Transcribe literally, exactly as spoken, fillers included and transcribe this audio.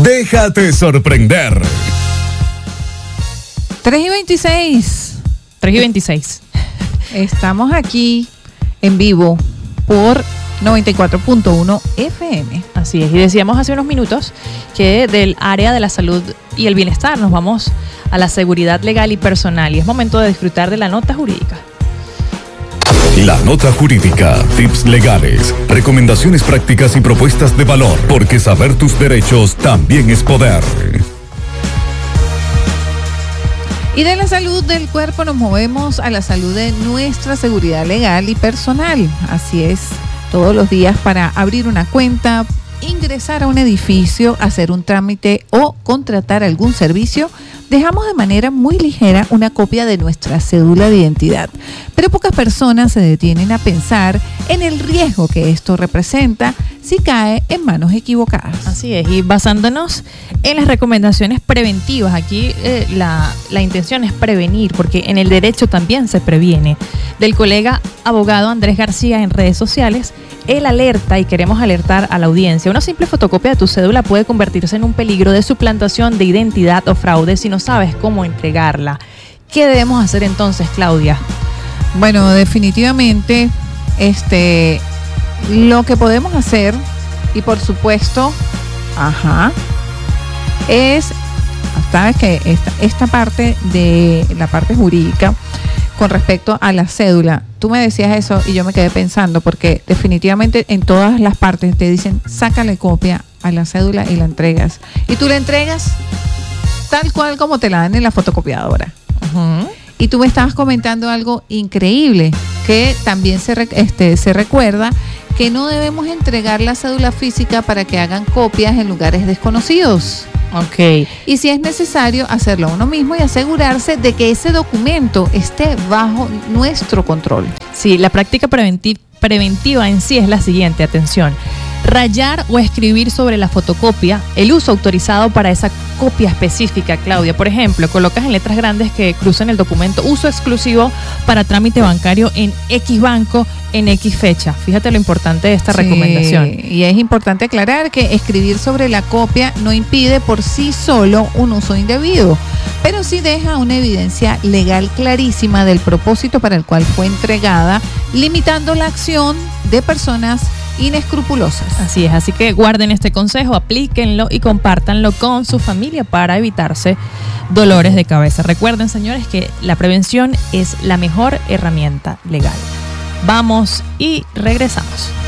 Déjate sorprender. tres y veintiséis. tres y veintiséis. Estamos aquí en vivo por noventa y cuatro punto uno F M. Así es, y decíamos hace unos minutos que del área de la salud y el bienestar nos vamos a la seguridad legal y personal, y es momento de disfrutar de la nota jurídica. La nota jurídica, tips legales, recomendaciones prácticas y propuestas de valor, porque saber tus derechos también es poder. Y de la salud del cuerpo nos movemos a la salud de nuestra seguridad legal y personal. Así es, todos los días para abrir una cuenta, ingresar a un edificio, hacer un trámite o contratar algún servicio, dejamos de manera muy ligera una copia de nuestra cédula de identidad. Pero pocas personas se detienen a pensar en el riesgo que esto representa si cae en manos equivocadas. Así es, y basándonos en las recomendaciones preventivas, aquí eh, la, la intención es prevenir, porque en el derecho también se previene. Del colega abogado Andrés García en redes sociales, él alerta y queremos alertar a la audiencia. Una simple fotocopia de tu cédula puede convertirse en un peligro de suplantación de identidad o fraude si no sabes cómo entregarla. ¿Qué debemos hacer entonces, Claudia? Bueno, definitivamente, este, lo que podemos hacer, y por supuesto, ajá, es, sabes que esta, esta parte de la parte jurídica con respecto a la cédula, tú me decías eso y yo me quedé pensando, porque definitivamente en todas las partes te dicen, sácale copia a la cédula y la entregas. Y tú la entregas tal cual como te la dan en la fotocopiadora. Uh-huh. Y tú me estabas comentando algo increíble, que también se, este, se recuerda que no debemos entregar la cédula física para que hagan copias en lugares desconocidos. Ok. Y si es necesario, hacerlo uno mismo y asegurarse de que ese documento esté bajo nuestro control. Sí, la práctica preventi- preventiva en sí es la siguiente, atención. Rayar o escribir sobre la fotocopia el uso autorizado para esa copia específica, Claudia. Por ejemplo, colocas en letras grandes que cruzan el documento uso exclusivo para trámite bancario en X banco en X fecha. Fíjate lo importante de esta Sí, recomendación. Y es importante aclarar que escribir sobre la copia no impide por sí solo un uso indebido, pero sí deja una evidencia legal clarísima del propósito para el cual fue entregada, limitando la acción de personas inescrupulosas. Así es, así que guarden este consejo, aplíquenlo y compártanlo con su familia para evitarse dolores de cabeza. Recuerden, señores, que la prevención es la mejor herramienta legal. Vamos y regresamos.